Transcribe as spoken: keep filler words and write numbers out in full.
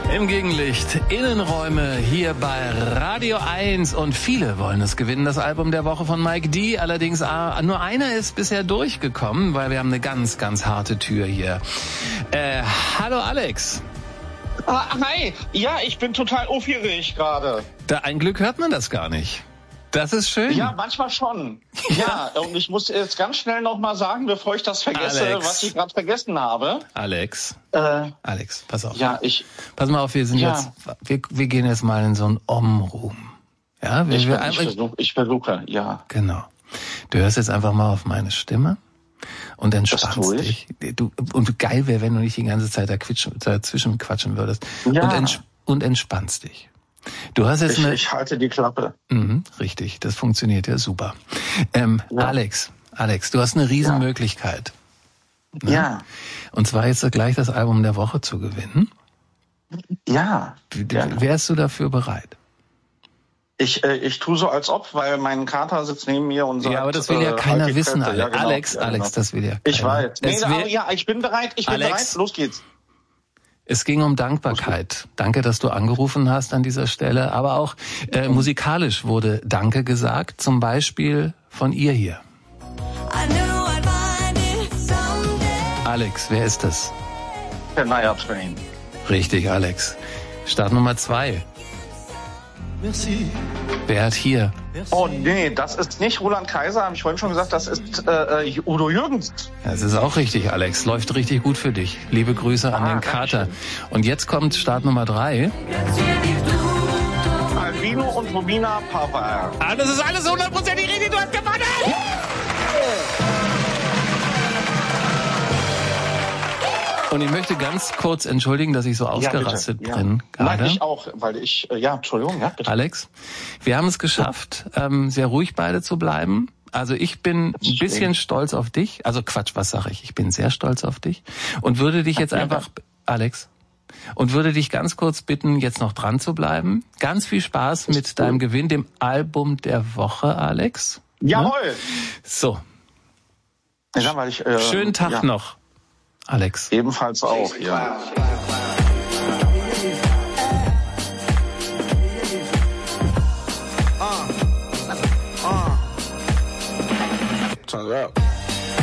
Im Gegenlicht, Innenräume hier bei Radio eins und viele wollen es gewinnen, das Album der Woche von Mike D. Allerdings ah, nur einer ist bisher durchgekommen, weil wir haben eine ganz, ganz harte Tür hier. Äh, hallo Alex. Ah, hi, ja, ich bin total aufgeregt gerade. Da ein Glück hört man das gar nicht. Das ist schön. Ja, manchmal schon. Ja, und ich muss jetzt ganz schnell noch mal sagen, bevor ich das vergesse, Alex. was ich gerade vergessen habe. Alex, Äh, Alex, pass auf. ja, ich, Pass mal auf, wir sind Ja. jetzt, wir, wir gehen jetzt mal in so einen Om-Room. Ja, wir, ich, wir ich, einfach, versuche, ich versuche, ja. genau. Du hörst jetzt einfach mal auf meine Stimme und entspannst tue ich. dich. Du, und geil wäre, wenn du nicht die ganze Zeit da quitschen, dazwischen quatschen würdest. Ja. Und, ents, und entspannst dich. Du hast jetzt Ich, eine... ich halte die Klappe. Mhm, richtig, das funktioniert ja super. Ähm, Ja. Alex, Alex, du hast eine Riesenmöglichkeit. Ne? Ja, Und zwar jetzt gleich das Album der Woche zu gewinnen. ja. W- Gerne. Wärst du dafür bereit? Ich, äh, ich tue so, als ob, weil mein Kater sitzt neben mir und sagt, Ja, aber das will ja äh, keiner halt die wissen, Fresse. Ale- Ja, genau. Alex. Ja, Alex, genau. das will ja keiner. Ich weiß. Nee, Es, aber wär, ja, ich bin bereit, ich bin Alex. bereit. Los geht's. es ging um Dankbarkeit. Danke, dass du angerufen hast an dieser Stelle. Aber auch äh, musikalisch wurde Danke gesagt. Zum Beispiel von ihr hier. Alex, wer ist das? Der Naya Train. Richtig, Alex. Start Nummer zwei. Wer hat hier? Oh nee, das ist nicht Roland Kaiser, habe ich vorhin schon gesagt, das ist äh, äh, Udo Jürgens. Das ist auch richtig, Alex. Läuft richtig gut für dich. Liebe Grüße an Ah, den Kater. Dankeschön. Und jetzt kommt Start Nummer drei. Albino und Romina Papa. Ah, das ist alles hundertprozentig richtig. Du hast gewonnen! Und ich möchte ganz kurz entschuldigen, dass ich so ausgerastet bitte. bin Ja. gerade. Nein, ich auch, weil ich, äh, ja, Entschuldigung, ja, bitte. Alex, wir haben es geschafft, ähm, sehr ruhig beide zu bleiben. Also ich bin ein bisschen stolz auf dich. Also Quatsch, was sage ich? Ich bin sehr stolz auf dich. Und würde dich jetzt einfach, Alex, und würde dich ganz kurz bitten, jetzt noch dran zu bleiben. Ganz viel Spaß mit deinem Gewinn, dem Album der Woche, Alex. Jawohl! So, Ja, weil ich, äh, schönen Tag ja, noch, Alex. Ebenfalls auch, ja. Turn it up.